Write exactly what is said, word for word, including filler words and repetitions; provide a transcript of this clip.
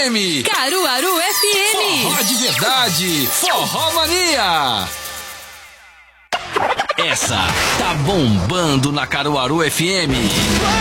M. Caruaru F M. Forró de verdade. Forró Mania. Essa tá bombando na Caruaru F M.